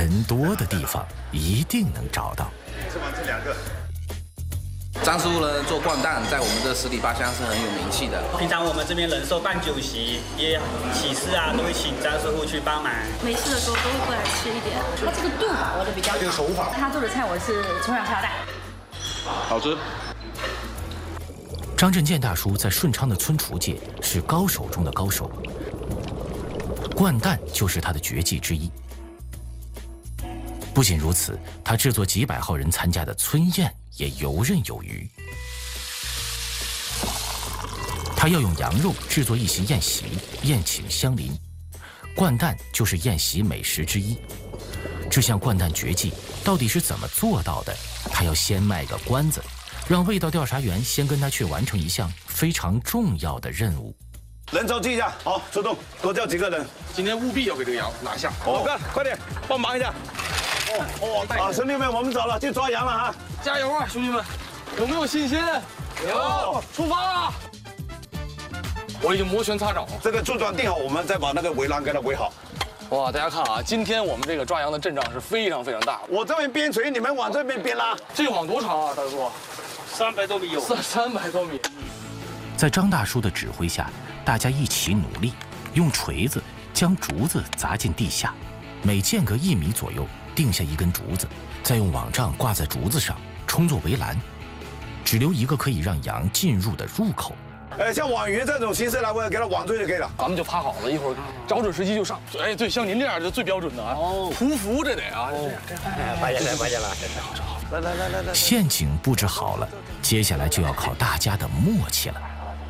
人多的地方一定能找到。 吃完这2个。 张师傅呢做灌蛋，在我们的十里八乡是很有名气的。 平常我们这边人寿办酒席，也喜事啊，都会请张师傅去帮忙。 没事的时候都会过来吃一点。他这个度把握的比较好， 这个手法。 他做的菜我是从小下大。 好吃。 张振建大叔在顺昌的村厨界是高手中的高手，灌蛋就是他的绝技之一。不仅如此，他制作几百号人参加的村宴也游刃有余。他要用羊肉制作一席宴席，宴请乡邻。灌蛋就是宴席美食之一。这项灌蛋绝技到底是怎么做到的？他要先卖个关子，让味道调查员先跟他去完成一项非常重要的任务。 人手记一下，好，出动，多叫几个人。 今天务必要给这个羊拿下。 老哥，快点帮忙一下。好，兄弟们，我们走了，去抓羊了哈！ 加油啊，兄弟们！有没有信心？有，出发了！我已经摩拳擦掌了。 这个柱桩定好，我们再把那个围栏给它围好。 哇，大家看啊，今天我们这个抓羊的阵仗是非常非常大。 我这边边锤，你们往这边边拉。 这个网多长啊，大叔 ？300多米有。 300多米。 在张大叔的指挥下，大家一起努力，用锤子将竹子砸进地下，每间隔1米左右定下一根竹子，再用网帐挂在竹子上，充作围栏，只留一个可以让羊进入的入口。 像网鱼这种形式来，我给它网住就可以了。 咱们就趴好了，一会儿找准时机就上。哎，对，像您这样就最标准的啊。匍匐这得啊。 发现了， 来。 陷阱布置好了，接下来就要考大家的默契了。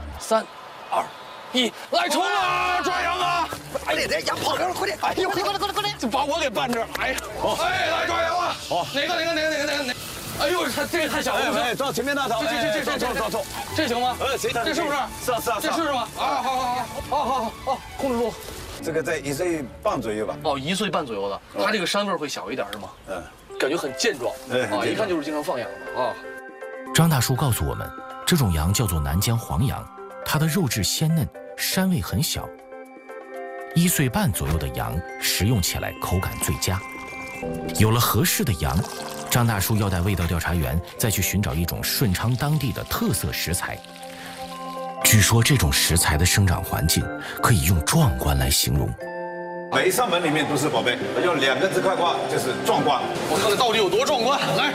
3、2、1，来冲啊！抓羊啊！ 哎，这羊跑掉了，快点！哎呦，快点！ 就把我给绊这儿！哎呀，来抓羊啊！好，哪个？哎呦，这个太小了！ 哎，照前面那头，走， 这行吗？这是不是？ 是啊， 这是吗？啊，好，控制住。 这个在1岁半左右吧。 哦，1岁半左右的，它这个膻味会小一点是吗？感觉很健壮，啊，一看就是经常放养的啊。 张大叔告诉我们，这种羊叫做南疆黄羊，它的肉质鲜嫩，膻味很小。1岁半左右的羊食用起来口感最佳。有了合适的羊，张大叔要带味道调查员再去寻找一种顺昌当地的特色食材。据说这种食材的生长环境可以用壮观来形容。 每一扇门里面都是宝贝，用2个字概括就是壮观。 我看看到底有多壮观，来！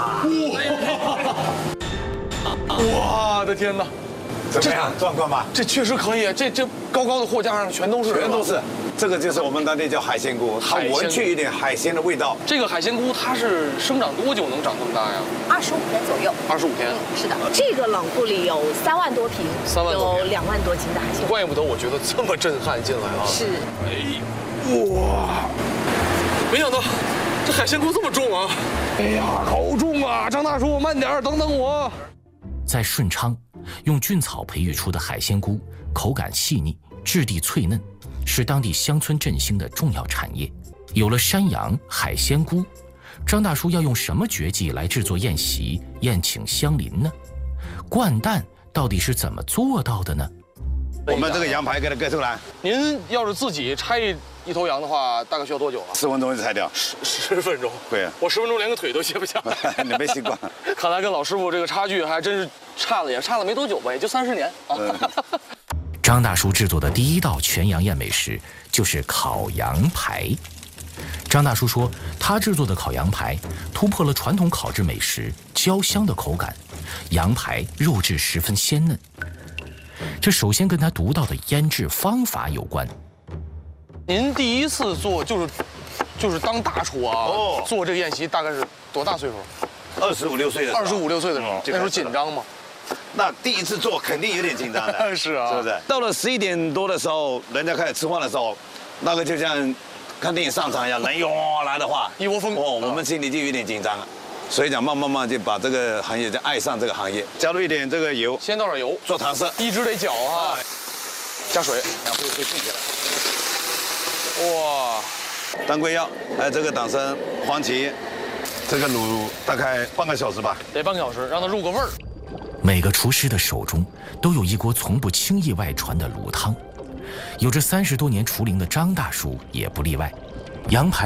哇的天哪！ 怎么样，壮观吧？ 这确实可以，这高高的货架上全都是。 这个就是我们当地叫海鲜菇，它闻去一点海鲜的味道。 这个海鲜菇它是生长多久能长这么大呀 ？25天左右。 25天。 是的，这个冷库里有3万多瓶，有2万多斤的海鲜。 怪不得我觉得这么震撼进来啊！ 是。 哎，哇！没想到这海鲜菇这么重啊！哎呀，好重啊！张大叔，慢点，等等我。 在顺昌，用菌草培育出的海鲜菇，口感细腻，质地脆嫩，是当地乡村振兴的重要产业。有了山羊、海鲜菇，张大叔要用什么绝技来制作宴席，宴请乡邻呢？灌蛋到底是怎么做到的呢？ 我们这个羊排给它割出来。 您要是自己拆一头羊的话，大概需要多久啊 ？10分钟就拆掉。 10分钟？ 对啊， 我10分钟连个腿都切不下。 你没习惯。 看来跟老师傅这个差距还真是差了没多久吧，也就30年啊。 张大叔制作的第一道全羊宴美食就是烤羊排。张大叔说，他制作的烤羊排突破了传统烤制美食焦香的口感，羊排肉质十分鲜嫩。这首先跟他独到的腌制方法有关。 您第一次做就是当大厨啊，做这个宴席大概是多大岁数 ？25、6岁的时候。 25、6岁的时候，那时候紧张吗？ 那第一次做肯定有点紧张的。 是啊， 是不是？到了11点多的时候，人家开始吃饭的时候，那个就像看电影上场一样，人涌来的话， 一窝蜂。 我们心里就有点紧张了。所以讲，慢慢就把这个行业就爱上这个行业，加入一点这个油， 先倒点油， 做糖色， 一直得搅啊，加水， 然后会浸起来。哇， 当归药，还有这个党参、黄芪，这个卤大概半个小时吧， 得半个小时，让它入个味儿。 每个厨师的手中都有一锅从不轻易外传的卤汤，有着30多年厨龄的张大叔也不例外。羊排